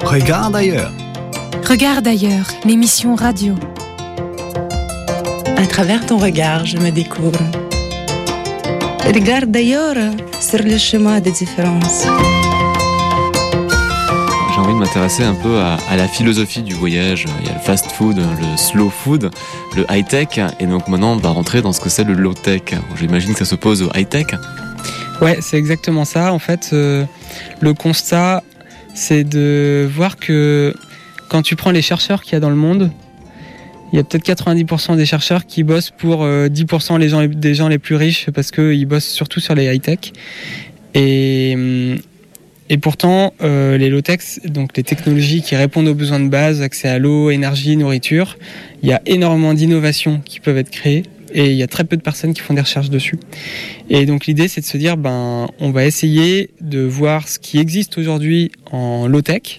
Regarde ailleurs. Regarde ailleurs, l'émission radio. À travers ton regard, je me découvre. Regarde ailleurs sur le chemin des différences. J'ai envie de m'intéresser un peu à la philosophie du voyage. Il y a le fast food, le slow food, le high tech, et donc maintenant on va rentrer dans ce que c'est le low tech. J'imagine que ça s'oppose au high tech. Ouais, c'est exactement ça. En fait, le constat, c'est de voir que quand tu prends les chercheurs qu'il y a dans le monde, il y a peut-être 90% des chercheurs qui bossent pour 10% des gens les plus riches parce qu'ils bossent surtout sur les high tech. Et pourtant, les low-tech, donc les technologies qui répondent aux besoins de base, accès à l'eau, énergie, nourriture, il y a énormément d'innovations qui peuvent être créées et il y a très peu de personnes qui font des recherches dessus. Et donc l'idée, c'est de se dire, on va essayer de voir ce qui existe aujourd'hui en low-tech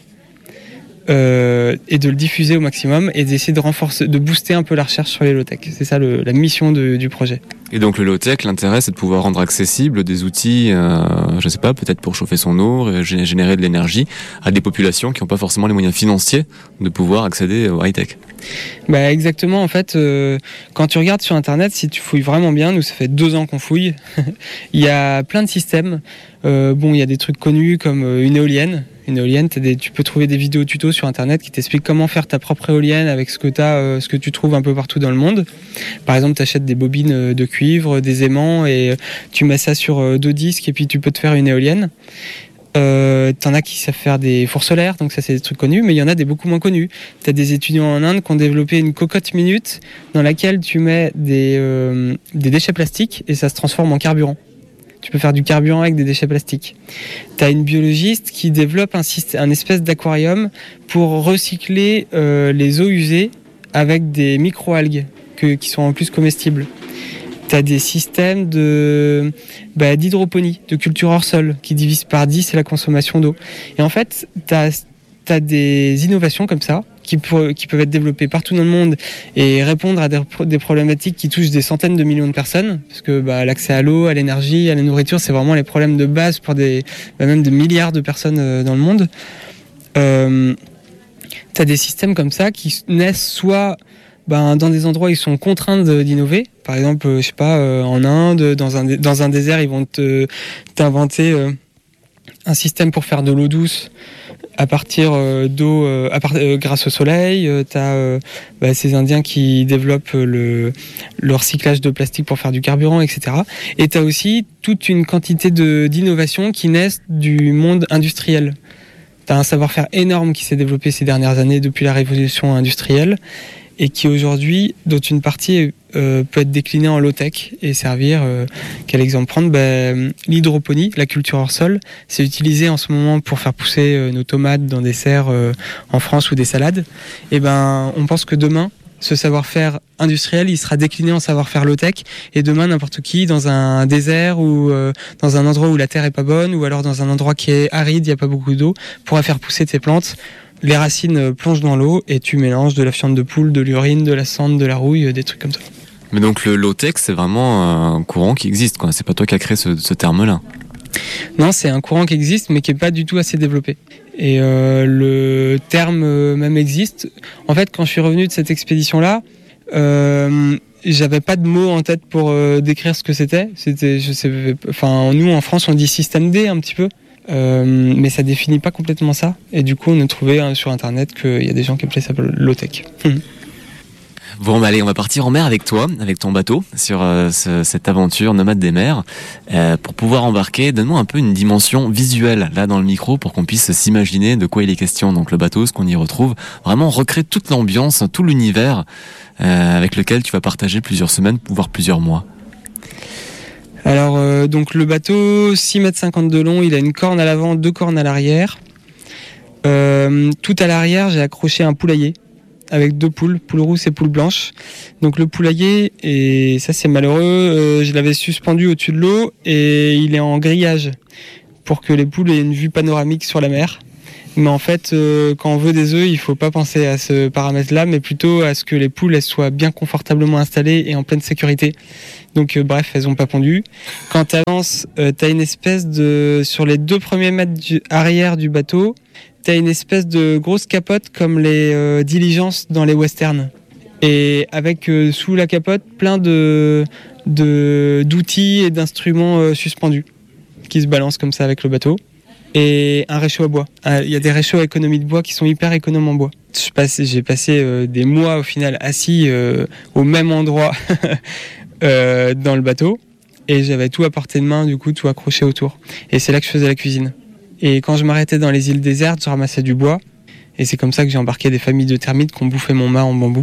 et de le diffuser au maximum et d'essayer de renforcer, de booster un peu la recherche sur les low-tech. C'est ça la mission du projet. Et donc le low-tech, l'intérêt, c'est de pouvoir rendre accessible des outils, je sais pas, peut-être pour chauffer son eau, générer de l'énergie, à des populations qui n'ont pas forcément les moyens financiers de pouvoir accéder au high-tech. Bah exactement, en fait, quand tu regardes sur Internet, si tu fouilles vraiment bien, nous ça fait 2 ans qu'on fouille, il y a plein de systèmes. Il y a des trucs connus comme une éolienne. Une éolienne, tu peux trouver des vidéos tutos sur Internet qui t'expliquent comment faire ta propre éolienne avec ce que tu trouves un peu partout dans le monde. Par exemple, tu achètes des bobines de cuivre, des aimants et tu mets ça sur 2 disques et puis tu peux te faire une éolienne. T'en as qui savent faire des fours solaires, donc ça c'est des trucs connus, mais il y en a des beaucoup moins connus. T'as des étudiants en Inde qui ont développé une cocotte minute dans laquelle tu mets des déchets plastiques et ça se transforme en carburant. Tu peux faire du carburant avec des déchets plastiques. Tu as une biologiste qui développe un espèce d'aquarium pour recycler les eaux usées avec des micro-algues qui sont en plus comestibles. Tu as des systèmes d'hydroponie, de culture hors sol, qui divisent par 10 la consommation d'eau. Et en fait, tu as des innovations comme ça qui peuvent être développées partout dans le monde et répondre à des problématiques qui touchent des centaines de millions de personnes, parce que l'accès à l'eau, à l'énergie, à la nourriture, c'est vraiment les problèmes de base pour même des milliards de personnes dans le monde. T'as des systèmes comme ça qui naissent soit dans des endroits où ils sont contraints d'innover. Par exemple, en Inde, dans un désert, ils vont t'inventer un système pour faire de l'eau douce à partir d'eau, grâce au soleil. T'as ces Indiens qui développent le recyclage de plastique pour faire du carburant, etc. Et t'as aussi toute une quantité d'innovations qui naissent du monde industriel. T'as un savoir-faire énorme qui s'est développé ces dernières années depuis la révolution industrielle et qui aujourd'hui, dont une partie peut être déclinée en low-tech et servir, quel exemple prendre, l'hydroponie, la culture hors sol, c'est utilisé en ce moment pour faire pousser nos tomates dans des serres en France ou des salades. Et on pense que demain, ce savoir-faire industriel, il sera décliné en savoir-faire low-tech et demain, n'importe qui, dans un désert ou dans un endroit où la terre est pas bonne ou alors dans un endroit qui est aride, il n'y a pas beaucoup d'eau, pourra faire pousser tes plantes. Les racines plongent dans l'eau et tu mélanges de la fiente de poule, de l'urine, de la cendre, de la rouille, des trucs comme ça. Mais donc le low-tech, c'est vraiment un courant qui existe, quoi. C'est pas toi qui as créé ce terme-là. Non, c'est un courant qui existe, mais qui est pas du tout assez développé. Et le terme même existe. En fait, quand je suis revenu de cette expédition-là, j'avais pas de mots en tête pour décrire ce que c'était. Nous en France, on dit système D un petit peu. Mais ça définit pas complètement ça. Et du coup, on a trouvé sur Internet qu'il y a des gens qui appelaient ça low-tech. Bon, allez, on va partir en mer avec toi, avec ton bateau, sur cette aventure nomade des mers. Pour pouvoir embarquer, donne-moi un peu une dimension visuelle, là, dans le micro, pour qu'on puisse s'imaginer de quoi il est question. Donc le bateau, ce qu'on y retrouve, vraiment recréer toute l'ambiance, tout l'univers avec lequel tu vas partager plusieurs semaines, voire plusieurs mois. Alors, donc le bateau, 6,50 m de long, il a une corne à l'avant, 2 cornes à l'arrière. Tout à l'arrière, j'ai accroché un poulailler avec 2 poules, poule rousse et poule blanche. Donc le poulailler, et ça c'est malheureux, je l'avais suspendu au-dessus de l'eau et il est en grillage pour que les poules aient une vue panoramique sur la mer. Mais en fait, quand on veut des œufs, il faut pas penser à ce paramètre-là, mais plutôt à ce que les poules elles soient bien confortablement installées et en pleine sécurité. Donc bref, elles ont pas pondu. Quand tu avances, tu as une espèce sur les 2 premiers mètres arrière du bateau, t'as une espèce de grosse capote comme les diligences dans les westerns. Et avec sous la capote plein d'outils et d'instruments suspendus qui se balancent comme ça avec le bateau. Et un réchaud à bois. Il y a des réchauds à économie de bois qui sont hyper économes en bois. J'ai passé des mois au final assis au même endroit dans le bateau. Et j'avais tout à portée de main, du coup, tout accroché autour. Et c'est là que je faisais la cuisine. Et quand je m'arrêtais dans les îles désertes, je ramassais du bois. Et c'est comme ça que j'ai embarqué des familles de termites qui ont bouffé mon mât en bambou.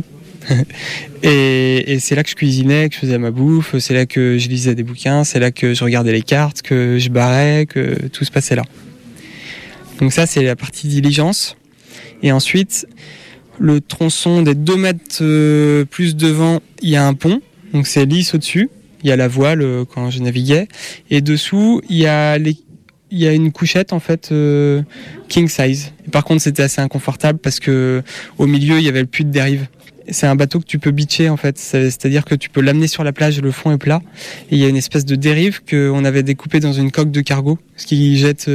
et c'est là que je cuisinais, que je faisais ma bouffe. C'est là que je lisais des bouquins. C'est là que je regardais les cartes, que je barrais, que tout se passait là. Donc ça, c'est la partie diligence. Et ensuite, le tronçon des 2 mètres plus devant, il y a un pont. Donc c'est lisse au-dessus. Il y a la voile quand je naviguais. Et dessous, il y a une couchette en fait king size. Et par contre, c'était assez inconfortable parce que au milieu, il y avait le puits de dérive. C'est un bateau que tu peux beacher en fait, c'est-à-dire que tu peux l'amener sur la plage, le fond est plat, et il y a une espèce de dérive qu'on avait découpée dans une coque de cargo, ce qui jette,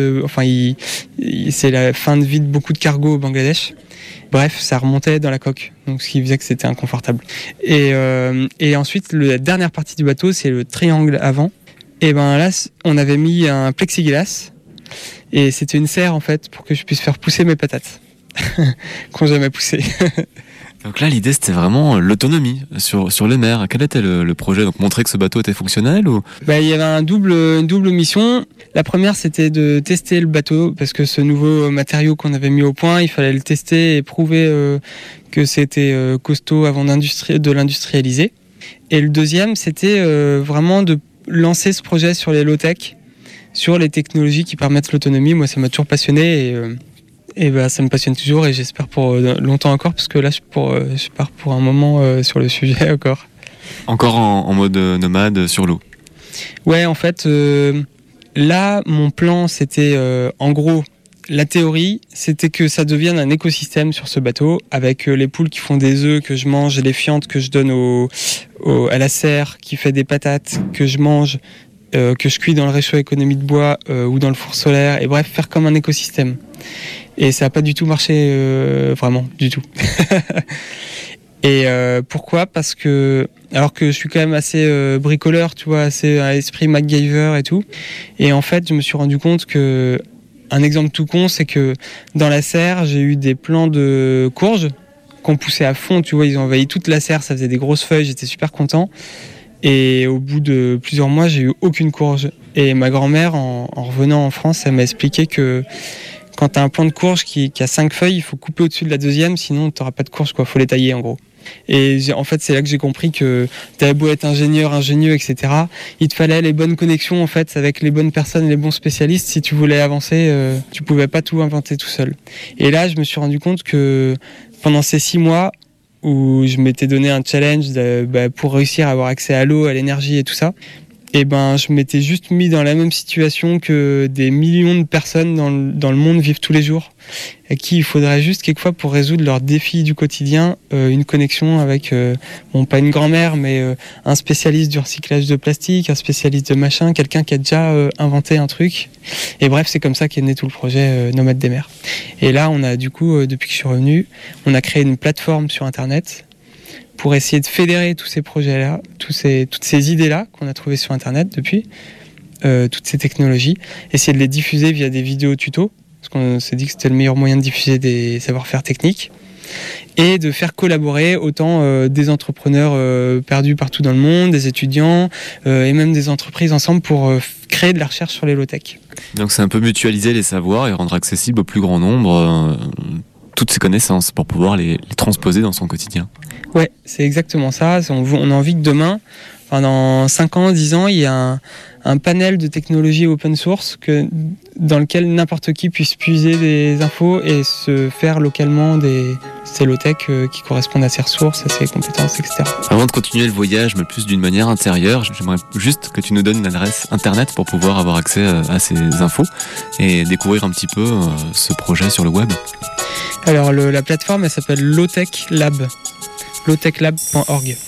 c'est la fin de vie de beaucoup de cargos au Bangladesh. Bref, ça remontait dans la coque, donc ce qui faisait que c'était inconfortable. Et ensuite, la dernière partie du bateau, c'est le triangle avant. Et ben là, on avait mis un plexiglas, et c'était une serre en fait pour que je puisse faire pousser mes patates, qu'on jamais poussé. Donc là, l'idée, c'était vraiment l'autonomie sur les mers. Quel était le projet? Donc montrer que ce bateau était fonctionnel ou... Il y avait une double mission. La première, c'était de tester le bateau, parce que ce nouveau matériau qu'on avait mis au point, il fallait le tester et prouver que c'était costaud avant de l'industrialiser. Et le deuxième, c'était vraiment de lancer ce projet sur les low-tech, sur les technologies qui permettent l'autonomie. Moi, ça m'a toujours passionné et ça me passionne toujours, et j'espère pour longtemps encore, parce que là je pars pour un moment sur le sujet encore. Encore en mode nomade sur l'eau. Ouais, en fait, là mon plan c'était en gros, la théorie c'était que ça devienne un écosystème sur ce bateau, avec les poules qui font des œufs que je mange, et les fientes que je donne à la serre qui fait des patates que je mange, que je cuis dans le réchaud à économie de bois ou dans le four solaire, et bref, faire comme un écosystème. Et ça n'a pas du tout marché, vraiment, du tout. Et pourquoi ? Parce que, alors que je suis quand même assez bricoleur, tu vois, assez à esprit MacGyver et tout. Et en fait, je me suis rendu compte que, un exemple tout con, c'est que dans la serre, j'ai eu des plants de courges qu'on poussait à fond, tu vois, ils ont envahi toute la serre, ça faisait des grosses feuilles, j'étais super content. Et au bout de plusieurs mois, j'ai eu aucune courge. Et ma grand-mère, en revenant en France, elle m'a expliqué que quand tu as un plant de courge qui a 5 feuilles, il faut couper au-dessus de la deuxième, sinon tu n'auras pas de courge, quoi. Faut les tailler en gros. Et en fait, c'est là que j'ai compris que t'avais beau être ingénieux, etc. Il te fallait les bonnes connexions en fait avec les bonnes personnes, les bons spécialistes. Si tu voulais avancer, tu pouvais pas tout inventer tout seul. Et là, je me suis rendu compte que pendant ces 6 mois où je m'étais donné un challenge pour réussir à avoir accès à l'eau, à l'énergie et tout ça, et je m'étais juste mis dans la même situation que des millions de personnes dans le monde vivent tous les jours, à qui il faudrait juste quelquefois pour résoudre leurs défis du quotidien une connexion avec pas une grand-mère, mais un spécialiste du recyclage de plastique, un spécialiste de machin, quelqu'un qui a déjà inventé un truc. Et bref, c'est comme ça qu'est né tout le projet Nomades des mers. Et là, on a du coup, depuis que je suis revenu, on a créé une plateforme sur Internet pour essayer de fédérer tous ces projets-là, toutes ces idées-là qu'on a trouvées sur Internet depuis, toutes ces technologies, essayer de les diffuser via des vidéos tutos, parce qu'on s'est dit que c'était le meilleur moyen de diffuser des savoir-faire techniques, et de faire collaborer autant des entrepreneurs perdus partout dans le monde, des étudiants, et même des entreprises ensemble pour créer de la recherche sur les low-tech. Donc c'est un peu mutualiser les savoirs et rendre accessible au plus grand nombre toutes ces connaissances pour pouvoir les transposer dans son quotidien. Ouais, c'est exactement ça. On a envie que demain, dans 5 ans, 10 ans, il y a un panel de technologies open source dans lequel n'importe qui puisse puiser des infos et se faire localement ces low-tech qui correspondent à ses ressources, à ses compétences, etc. Avant de continuer le voyage, mais plus d'une manière intérieure, j'aimerais juste que tu nous donnes une adresse internet pour pouvoir avoir accès à ces infos et découvrir un petit peu ce projet sur le web. Alors la plateforme, elle s'appelle lowtechlab, lowtechlab.org.